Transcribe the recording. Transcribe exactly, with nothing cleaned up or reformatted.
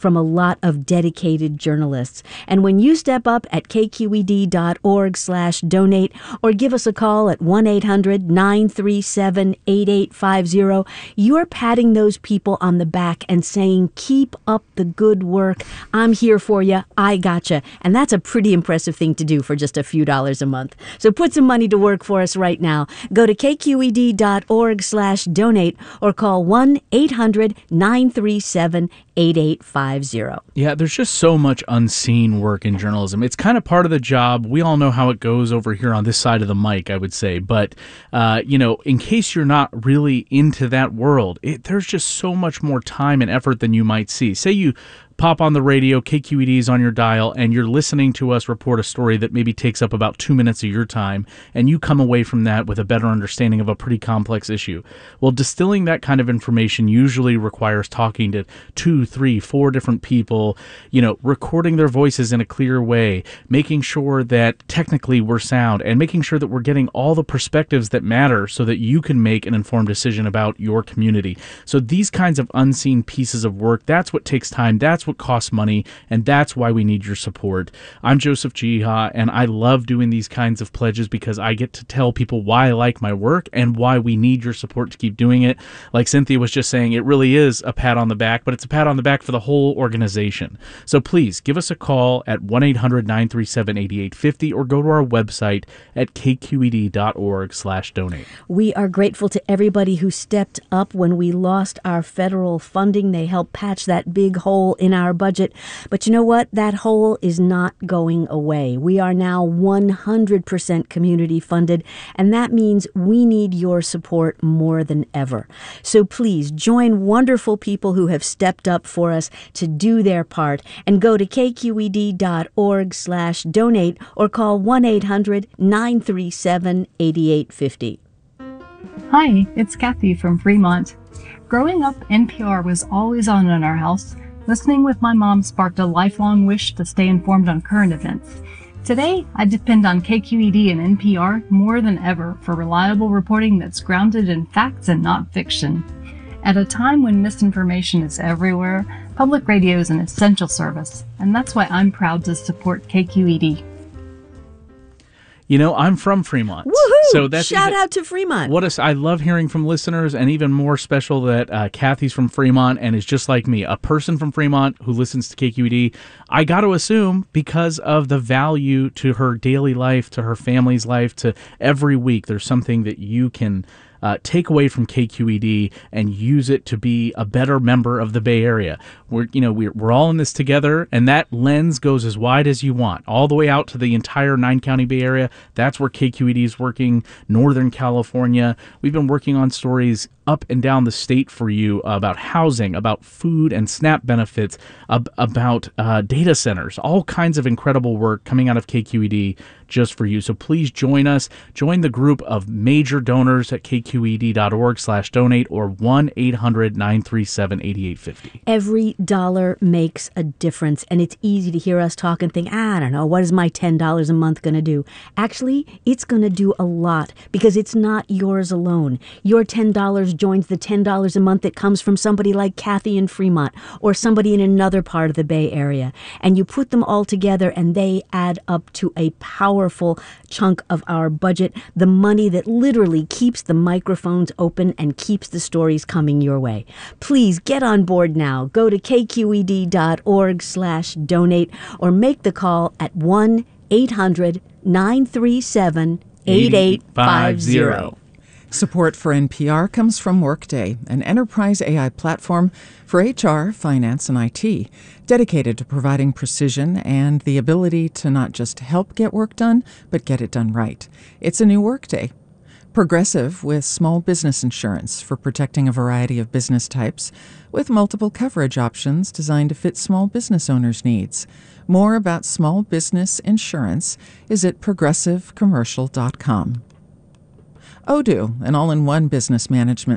from a lot of dedicated journalists. And when you step up at kqed.org slash donate or give us a call at one eight hundred nine three seven eight eight five zero, you're patting those people on the back and saying, keep up the good work. I'm here for you. I gotcha. And that's a pretty impressive thing to do for just a few dollars a month. So put some money to work for us right now. Go to kqed.org slash donate or call one eight hundred nine three seven eight eight five zero. Yeah, there's just so much unseen work in journalism. It's kind of part of the job. We all know how it goes over here on this side of the mic, I would say. But, uh, you know, in case you're not really into that world, it, there's just so much more time and effort than you might see. Say you pop on the radio, K Q E D is on your dial, and you're listening to us report a story that maybe takes up about two minutes of your time, and you come away from that with a better understanding of a pretty complex issue. Well, distilling that kind of information usually requires talking to two, three, four different people, you know, recording their voices in a clear way, making sure that technically we're sound, and making sure that we're getting all the perspectives that matter so that you can make an informed decision about your community. So these kinds of unseen pieces of work, that's what takes time, that's what costs money, and that's why we need your support. I'm Joseph Jiha, and I love doing these kinds of pledges because I get to tell people why I like my work and why we need your support to keep doing it. Like Cynthia was just saying, it really is a pat on the back, but it's a pat on the back for the whole organization. So please give us a call at one eight hundred nine three seven eight eight five zero or go to our website at kqed.org slash donate. We are grateful to everybody who stepped up when we lost our federal funding. They helped patch that big hole in our budget. But you know what? That hole is not going away. We are now one hundred percent community funded, and that means we need your support more than ever. So please join wonderful people who have stepped up for us to do their part and go to kqed.org slash donate or call one eight hundred nine three seven eight eight five zero. Hi, it's Kathy from Fremont. Growing up, N P R was always on in our house. Listening with my mom sparked a lifelong wish to stay informed on current events. Today, I depend on K Q E D and N P R more than ever for reliable reporting that's grounded in facts and not fiction. At a time when misinformation is everywhere, public radio is an essential service, and that's why I'm proud to support K Q E D. You know, I'm from Fremont. Woohoo! So that's Shout even, out to Fremont. What a, I love hearing from listeners, and even more special that uh, Kathy's from Fremont and is just like me, a person from Fremont who listens to K Q E D. I got to assume because of the value to her daily life, to her family's life, to every week, there's something that you can Uh, take away from K Q E D and use it to be a better member of the Bay Area. We're, you know, we're, we're all in this together, and that lens goes as wide as you want, all the way out to the entire nine-county Bay Area. That's where K Q E D is working, Northern California. We've been working on stories up and down the state for you about housing, about food and SNAP benefits, ab- about uh, data centers, all kinds of incredible work coming out of K Q E D just for you. So please join us. Join the group of major donors at kqed.org slash donate or one eight hundred nine three seven eight eight five zero. Every dollar makes a difference, and it's easy to hear us talk and think, ah, I don't know, what is my ten dollars a month going to do? Actually, it's going to do a lot because it's not yours alone. Your ten dollars joins the ten dollars a month that comes from somebody like Kathy in Fremont or somebody in another part of the Bay Area. And you put them all together and they add up to a powerful chunk of our budget, the money that literally keeps the microphones open and keeps the stories coming your way. Please get on board now. Go to kqed.org slash donate or make the call at one eight hundred nine three seven eight eight five zero. Support for N P R comes from Workday, an enterprise A I platform for H R, finance, and I T, dedicated to providing precision and the ability to not just help get work done, but get it done right. It's a new Workday. Progressive with small business insurance for protecting a variety of business types, with multiple coverage options designed to fit small business owners' needs. More about small business insurance is at progressive commercial dot com. Odoo, an all-in-one business management